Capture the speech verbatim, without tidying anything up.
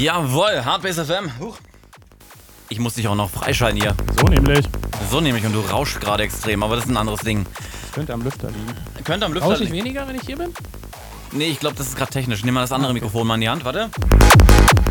Jawohl, Hardbase F M. Huch. Ich muss dich auch noch freischalten hier. So nämlich. So nämlich, und du rauschst gerade extrem, aber das ist ein anderes Ding. Das könnte am Lüfter liegen. Könnte am Lüfter Rausch ich liegen. weniger, wenn ich hier bin? Nee, ich glaube, das ist gerade technisch. Nimm mal das andere Mikrofon mal in die Hand, warte.